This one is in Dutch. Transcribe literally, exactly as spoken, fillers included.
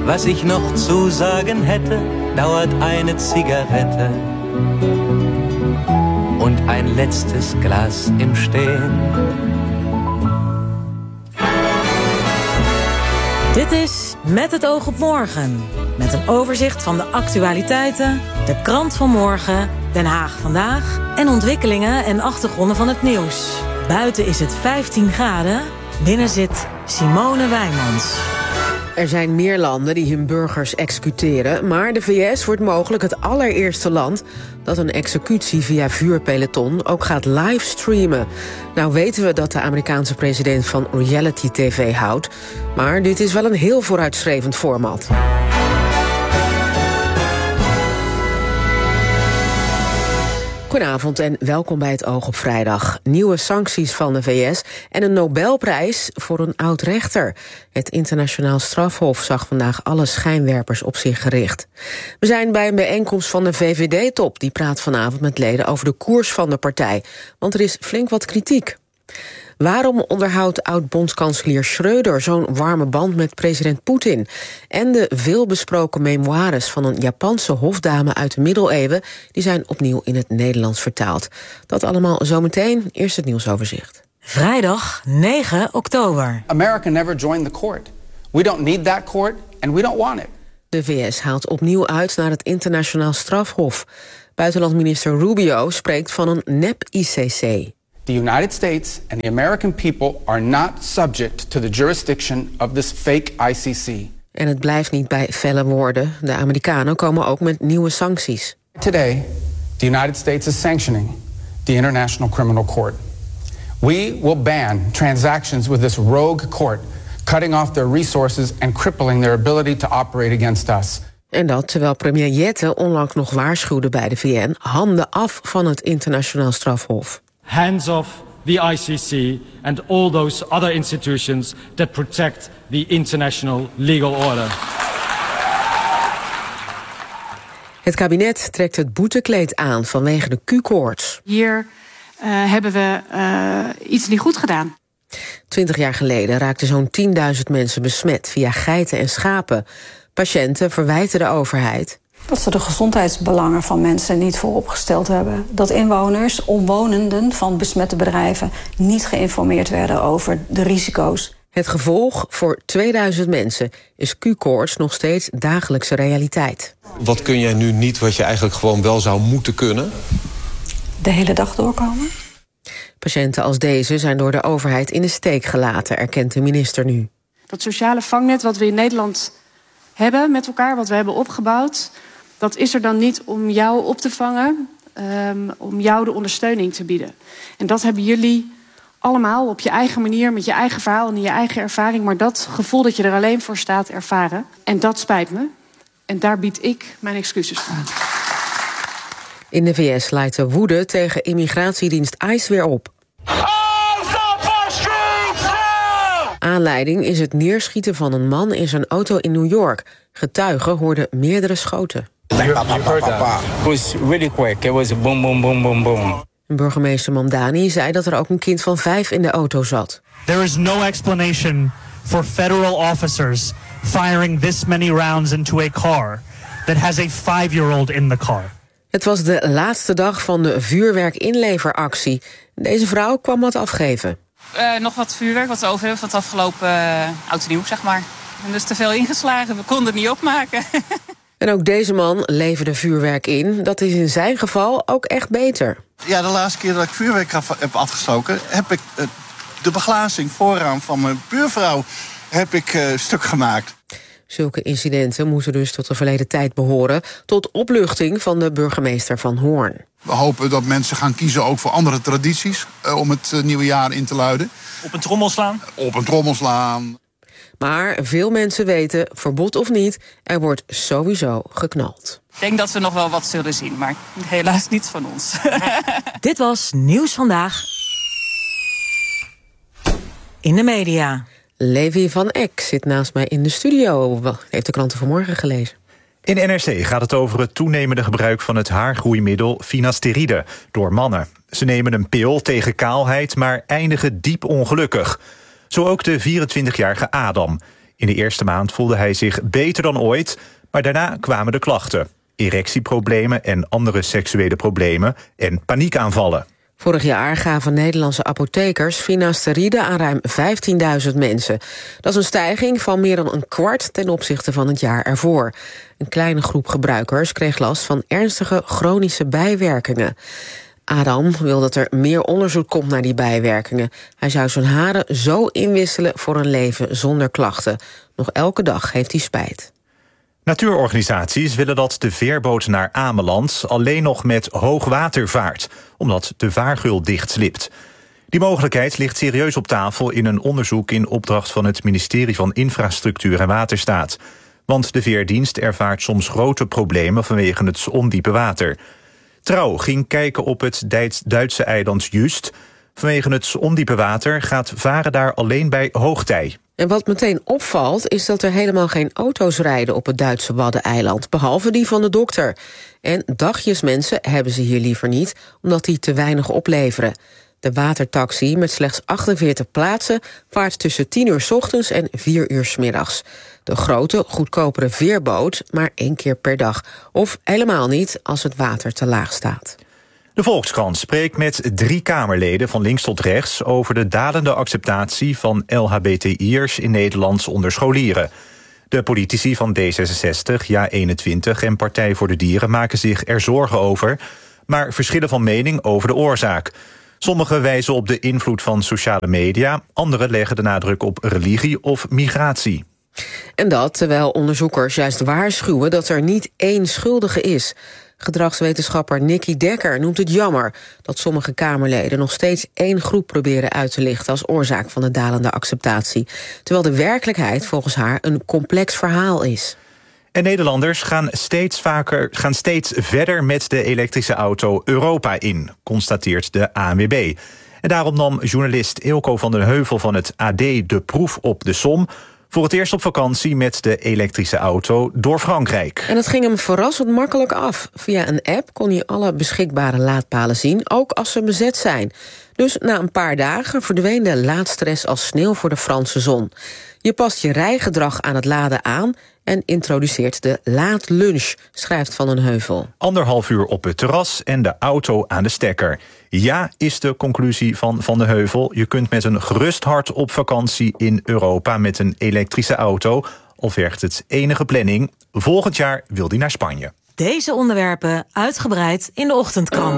Was ich noch zu sagen hätte, dauert eine Zigarette und ein letztes Glas im Stehen. Dit is Met het oog op morgen. Met een overzicht van de actualiteiten, de krant van morgen, Den Haag vandaag en ontwikkelingen en achtergronden van het nieuws. Buiten is het vijftien graden, binnen zit Simone Wijmans. Er zijn meer landen die hun burgers executeren, maar de V S wordt mogelijk het allereerste land dat een executie via vuurpeloton ook gaat livestreamen. Nou weten we dat de Amerikaanse president van reality tv houdt, maar dit is wel een heel vooruitstrevend format. Goedenavond en welkom bij het Oog op Vrijdag. Nieuwe sancties van de V S en een Nobelprijs voor een oud-rechter. Het internationaal strafhof zag vandaag alle schijnwerpers op zich gericht. We zijn bij een bijeenkomst van de V V D-top. Die praat vanavond met leden over de koers van de partij. Want er is flink wat kritiek. Waarom onderhoudt oud-bondskanselier Schröder zo'n warme band met president Poetin? En de veelbesproken memoires van een Japanse hofdame uit de middeleeuwen, die zijn opnieuw in het Nederlands vertaald. Dat allemaal zometeen. Eerst het nieuwsoverzicht. Vrijdag negen oktober. America never joined the court. We don't need that court and we don't want it. De V S haalt opnieuw uit naar het internationaal strafhof. Buitenlandminister Rubio spreekt van een nep-I C C. The United States and the American people are not subject to the jurisdiction of this fake I C C. En het blijft niet bij felle woorden. De Amerikanen komen ook met nieuwe sancties. Today, the United States is sanctioning the International Criminal Court. We will ban transactions with this rogue court, cutting off their resources and crippling their ability to operate against us. En dat terwijl premier Jette onlangs nog waarschuwde bij de V N... handen af van het internationaal strafhof. Hands off the I C C and all those other institutions that protect the international legal order. Het kabinet trekt het boetekleed aan vanwege de Q-koorts. Hier uh, hebben we uh, iets niet goed gedaan. Twintig jaar geleden raakten zo'n tienduizend mensen besmet via geiten en schapen. Patiënten verwijten de overheid. Dat ze de gezondheidsbelangen van mensen niet vooropgesteld hebben. Dat inwoners, omwonenden van besmette bedrijven niet geïnformeerd werden over de risico's. Het gevolg voor tweeduizend mensen is Q-koorts nog steeds dagelijkse realiteit. Wat kun jij nu niet wat je eigenlijk gewoon wel zou moeten kunnen? De hele dag doorkomen. Patiënten als deze zijn door de overheid in de steek gelaten, erkent de minister nu. Dat sociale vangnet wat we in Nederland hebben met elkaar, wat we hebben opgebouwd, dat is er dan niet om jou op te vangen, um, om jou de ondersteuning te bieden. En dat hebben jullie allemaal op je eigen manier, met je eigen verhaal en je eigen ervaring, maar dat gevoel dat je er alleen voor staat ervaren. En dat spijt me. En daar bied ik mijn excuses voor aan. In de V S leidt de woede tegen immigratiedienst ICE weer op. Aanleiding is het neerschieten van een man in zijn auto in New York. Getuigen hoorden meerdere schoten. It was really quick. It was boom, boom, boom, boom, boom. Burgemeester Mamdani zei dat er ook een kind van vijf in de auto zat. There is no explanation for federal officers firing this many rounds into a car that has a five-year-old in the car. Het was de laatste dag van de vuurwerkinleveractie. Deze vrouw kwam wat afgeven. Uh, nog wat vuurwerk wat we over hebben van het afgelopen uh, oud en nieuw, zeg maar. En dus te veel ingeslagen, we konden het niet opmaken. En ook deze man leverde vuurwerk in. Dat is in zijn geval ook echt beter. Ja, de laatste keer dat ik vuurwerk heb afgestoken, heb ik uh, de beglazing vooraan van mijn buurvrouw heb ik uh, stuk gemaakt. Zulke incidenten moeten dus tot de verleden tijd behoren, tot opluchting van de burgemeester van Hoorn. We hopen dat mensen gaan kiezen ook voor andere tradities uh, om het uh, nieuwe jaar in te luiden. Op een trommel slaan? Op een trommel slaan. Maar veel mensen weten, verbod of niet, er wordt sowieso geknald. Ik denk dat we nog wel wat zullen zien, maar helaas niet van ons. Dit was Nieuws Vandaag in de media. Levi van Eck zit naast mij in de studio. Heeft de kranten vanmorgen gelezen. In N R C gaat het over het toenemende gebruik van het haargroeimiddel finasteride door mannen. Ze nemen een pil tegen kaalheid, maar eindigen diep ongelukkig. Zo ook de vierentwintigjarige Adam. In de eerste maand voelde hij zich beter dan ooit, maar daarna kwamen de klachten. Erectieproblemen en andere seksuele problemen en paniekaanvallen. Vorig jaar gaven Nederlandse apothekers finasteride aan ruim vijftienduizend mensen. Dat is een stijging van meer dan een kwart ten opzichte van het jaar ervoor. Een kleine groep gebruikers kreeg last van ernstige chronische bijwerkingen. Adam wil dat er meer onderzoek komt naar die bijwerkingen. Hij zou zijn haren zo inwisselen voor een leven zonder klachten. Nog elke dag heeft hij spijt. Natuurorganisaties willen dat de veerboot naar Ameland alleen nog met hoogwater vaart, omdat de vaargeul dichtslipt. Die mogelijkheid ligt serieus op tafel in een onderzoek in opdracht van het ministerie van Infrastructuur en Waterstaat. Want de veerdienst ervaart soms grote problemen vanwege het ondiepe water. Trouw ging kijken op het Duitse eiland Just. Vanwege het ondiepe water gaat varen daar alleen bij hoogtij. En wat meteen opvalt is dat er helemaal geen auto's rijden op het Duitse Waddeneiland, behalve die van de dokter. En dagjesmensen hebben ze hier liever niet, omdat die te weinig opleveren. De watertaxi met slechts achtenveertig plaatsen vaart tussen tien uur 's ochtends en vier uur 's middags. De grote, goedkopere veerboot maar één keer per dag. Of helemaal niet als het water te laag staat. De Volkskrant spreekt met drie Kamerleden van links tot rechts over de dalende acceptatie van L H B T I'ers in Nederland onder scholieren. De politici van D zesenzestig, Ja eenentwintig en Partij voor de Dieren maken zich er zorgen over, maar verschillen van mening over de oorzaak. Sommigen wijzen op de invloed van sociale media, anderen leggen de nadruk op religie of migratie. En dat terwijl onderzoekers juist waarschuwen dat er niet één schuldige is. Gedragswetenschapper Nicky Dekker noemt het jammer dat sommige Kamerleden nog steeds één groep proberen uit te lichten als oorzaak van de dalende acceptatie, terwijl de werkelijkheid volgens haar een complex verhaal is. En Nederlanders gaan steeds vaker, gaan steeds verder met de elektrische auto Europa in, constateert de A N W B. En daarom nam journalist Eelco van den Heuvel van het A D de proef op de som voor het eerst op vakantie met de elektrische auto door Frankrijk. En het ging hem verrassend makkelijk af. Via een app kon je alle beschikbare laadpalen zien, ook als ze bezet zijn. Dus na een paar dagen verdween de laadstress als sneeuw voor de Franse zon. Je past je rijgedrag aan het laden aan en introduceert de laadlunch, schrijft Van den Heuvel. Anderhalf uur op het terras en de auto aan de stekker. Ja, is de conclusie van Van den Heuvel. Je kunt met een gerust hart op vakantie in Europa met een elektrische auto, al vergt het enige planning. Volgend jaar wil hij naar Spanje. Deze onderwerpen uitgebreid in de Ochtendkrant.